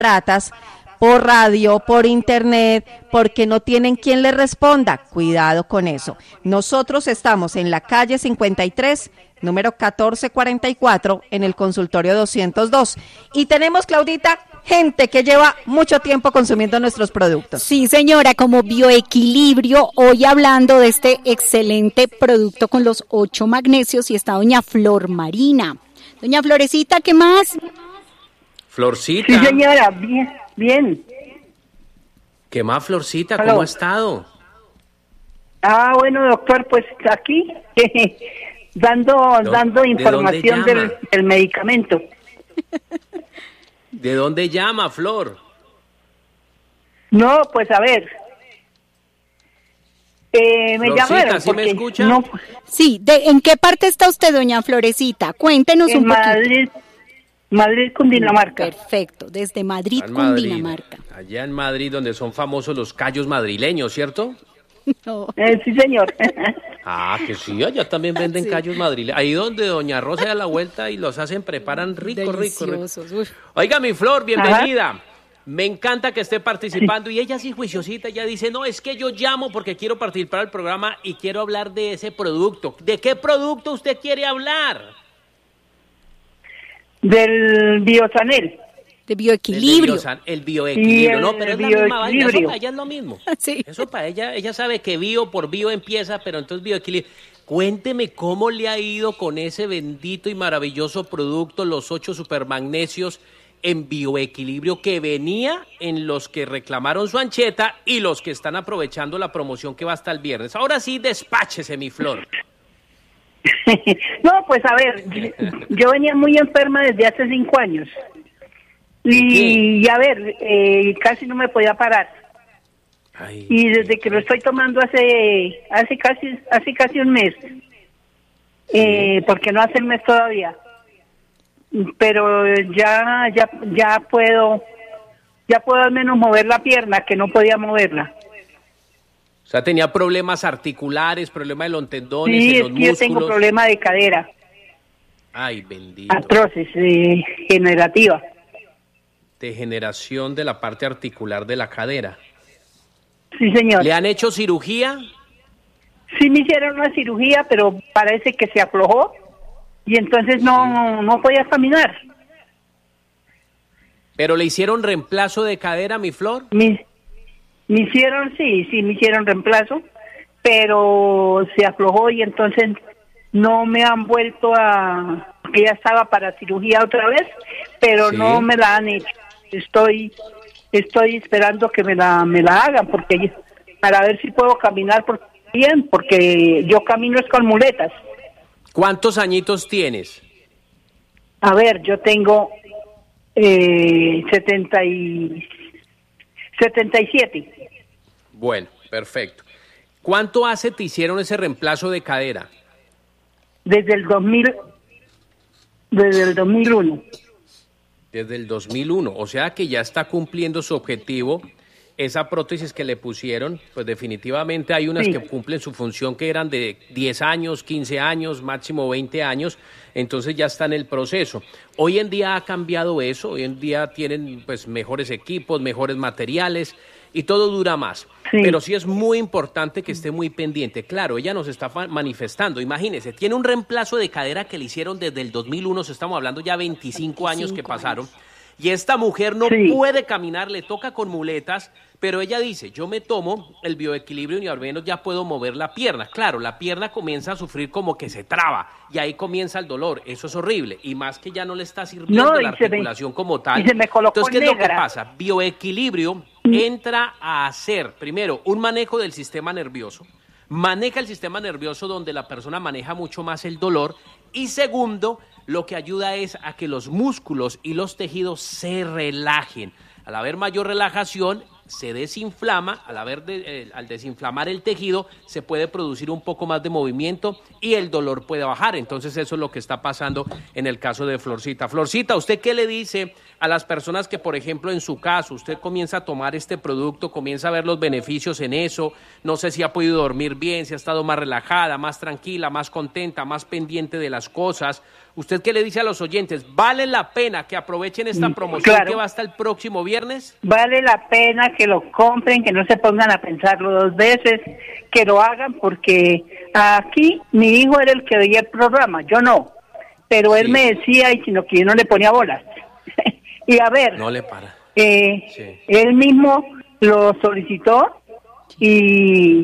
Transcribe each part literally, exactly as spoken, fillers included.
baratas por radio, por internet, porque no tienen quien les responda. Cuidado con eso. Nosotros estamos en la calle cincuenta y tres, número catorce cuarenta y cuatro, en el consultorio doscientos dos. Y tenemos, Claudita, gente que lleva mucho tiempo consumiendo nuestros productos. Sí, señora, como Bioequilibrio, hoy hablando de este excelente producto con los ocho magnesios, y está doña Flor Marina. Doña Florecita, ¿qué más? Florcita. Sí, señora, bien, bien. ¿Qué más, Florcita? Hello. ¿Cómo ha estado? Ah, bueno, doctor, pues aquí dando ¿De, dando de información dónde del, llama? del medicamento. ¿De dónde llama, Flor? No, pues a ver. Eh, me Florcita, llamaron ¿sí me porque escucha? no, Sí, ¿de, ¿en qué parte está usted, doña Florecita? Cuéntenos en un poquito. Madrid, Madrid, Cundinamarca. Perfecto, desde Madrid, En Madrid, Cundinamarca. allá en Madrid, donde son famosos los callos madrileños, ¿cierto? No. Eh, sí, señor. Ah, que sí, allá también venden Sí. callos madrileños. Ahí donde doña Rosa da la vuelta y los hacen, preparan rico, rico, rico. Deliciosos. Uf. Oiga, mi Flor, bienvenida. Me encanta que esté participando. Y ella sí, juiciosita, ella dice, no, es que yo llamo porque quiero participar del programa y quiero hablar de ese producto. ¿De qué producto usted quiere hablar? Del Biosanel. De bioequilibrio. El, biosan- el bioequilibrio, Y el no, pero es la misma vaina, eso bioequilibrio. para ella es lo mismo. Sí. Eso para ella, ella sabe que bio por bio empieza, pero entonces bioequilibrio. Cuénteme cómo le ha ido con ese bendito y maravilloso producto, los ocho supermagnesios en bioequilibrio, que venía en los que reclamaron su ancheta y los que están aprovechando la promoción que va hasta el viernes. Ahora sí, despáchese, mi Flor. No, pues a ver, yo venía muy enferma desde hace cinco años. Y, y a ver, eh, casi no me podía parar. Ay, Y desde que lo estoy tomando hace hace casi hace casi un mes, eh, porque no hace el mes todavía, pero ya ya ya puedo ya puedo al menos mover la pierna, que no podía moverla. o sea, tenía problemas articulares, problemas de los tendones, Sí, en es los que yo tengo músculos. problema de cadera, Ay, bendito. artrosis eh, generativa. Degeneración de la parte articular de la cadera. Sí, señor. ¿Le han hecho cirugía? Sí me hicieron una cirugía, pero parece que se aflojó y entonces no no podía caminar. ¿Pero le hicieron reemplazo de cadera, mi Flor? Me, me hicieron, sí, sí, me hicieron reemplazo, pero se aflojó y entonces no me han vuelto a... que ya estaba para cirugía otra vez, pero Sí. no me la han hecho. Estoy estoy esperando que me la me la hagan porque yo- para ver si puedo caminar por, bien, porque yo camino es con muletas. ¿Cuántos añitos tienes? A ver, yo tengo eh, setenta y setenta y siete. Bueno, perfecto. ¿Cuánto hace te hicieron ese reemplazo de cadera? Desde el dos mil, desde el dos mil uno. Desde el dos mil uno, o sea que ya está cumpliendo su objetivo. Esa prótesis que le pusieron, pues definitivamente hay unas Sí. que cumplen su función que eran de diez años, quince años, máximo veinte años, entonces ya está en el proceso. Hoy en día ha cambiado eso, hoy en día tienen pues mejores equipos, mejores materiales y todo dura más. Sí. Pero sí es muy importante que esté muy pendiente. Claro, ella nos está fa- manifestando, imagínese, tiene un reemplazo de cadera que le hicieron desde el dos mil uno, estamos hablando ya veinticinco años que veinticinco pasaron. Y esta mujer no Sí. puede caminar, le toca con muletas, pero ella dice, yo me tomo el bioequilibrio y al menos ya puedo mover la pierna. Claro, la pierna comienza a sufrir como que se traba y ahí comienza el dolor. Eso es horrible. Y más que ya no le está sirviendo No, la y se me- articulación como tal. y se me colocó Entonces, ¿qué es lo que negra. pasa? Bioequilibrio entra a hacer, primero, un manejo del sistema nervioso. Maneja el sistema nervioso donde la persona maneja mucho más el dolor. Y segundo, lo que ayuda es a que los músculos y los tejidos se relajen. Al haber mayor relajación, se desinflama, al, haber de, eh, al desinflamar el tejido, se puede producir un poco más de movimiento y el dolor puede bajar. Entonces eso es lo que está pasando en el caso de Florcita. Florcita, ¿usted qué le dice a las personas que, por ejemplo, en su caso, usted comienza a tomar este producto, comienza a ver los beneficios en eso? No sé si ha podido dormir bien, si ha estado más relajada, más tranquila, más contenta, más pendiente de las cosas. ¿Usted qué le dice a los oyentes? ¿Vale la pena que aprovechen esta promoción claro. que va hasta el próximo viernes? Vale la pena que lo compren, que no se pongan a pensarlo dos veces, que lo hagan, porque aquí mi hijo era el que veía el programa, yo no, pero él sí. me decía, y sino que yo no le ponía bolas. Y a ver, no le para. Eh, sí. Él mismo lo solicitó y,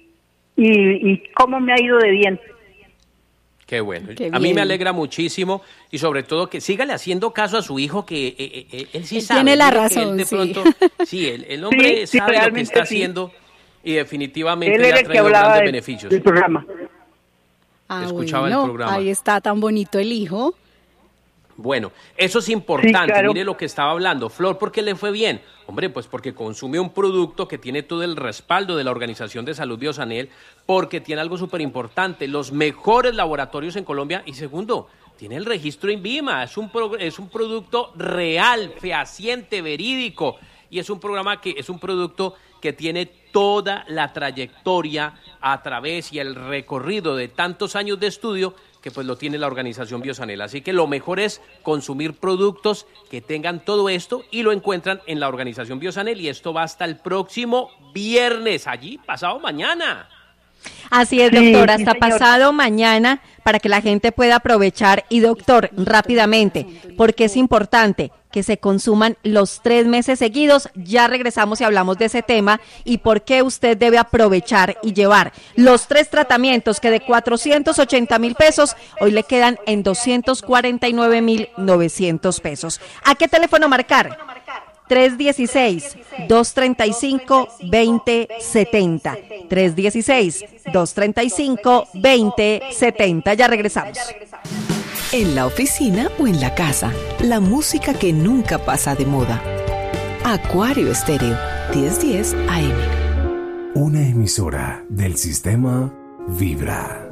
y, y cómo me ha ido de bien. Qué bueno. Qué a mí me alegra muchísimo y sobre todo que sígale haciendo caso a su hijo, que eh, eh, eh, él sí él sabe. Tiene la razón, él de sí. pronto, sí, el, el hombre sí, sabe sí, lo que está sí. haciendo y definitivamente le ha traído grandes de, beneficios. Del programa. Ah, Escuchaba bueno, el programa. Ahí está tan bonito el hijo. Bueno, eso es importante, sí, claro. Mire lo que estaba hablando. Flor, ¿por qué le fue bien? Hombre, pues porque consume un producto que tiene todo el respaldo de la Organización de Salud Biosanel, porque tiene algo súper importante, los mejores laboratorios en Colombia, y segundo, tiene el registro INVIMA, es un, pro, es un producto real, fehaciente, verídico, y es un programa que es un producto que tiene toda la trayectoria a través y el recorrido de tantos años de estudio que pues lo tiene la Organización Biosanel. Así que lo mejor es consumir productos que tengan todo esto y lo encuentran en la Organización Biosanel, y esto va hasta el próximo viernes, allí pasado mañana. Así es, doctor, hasta sí, pasado mañana para que la gente pueda aprovechar. Y doctor, rápidamente, porque es importante que se consuman los tres meses seguidos. Ya regresamos y hablamos de ese tema y por qué usted debe aprovechar y llevar los tres tratamientos que de cuatrocientos ochenta mil pesos hoy le quedan en doscientos cuarenta y nueve mil novecientos pesos. ¿A qué teléfono marcar? tres uno seis, dos tres cinco, dos cero siete cero. tres uno seis, dos tres cinco, dos cero siete cero. Ya regresamos. En la oficina o en la casa, la música que nunca pasa de moda. Acuario Estéreo, diez diez A M. Una emisora del sistema Vibra.